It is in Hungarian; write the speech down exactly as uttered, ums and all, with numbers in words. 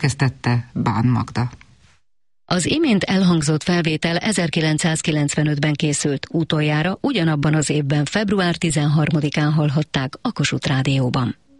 következtette Bán Magda. Az imént elhangzott felvétel ezerkilencszázkilencvenötben készült, utoljára ugyanabban az évben február tizenharmadikán hallhatták a Kossuth Rádióban.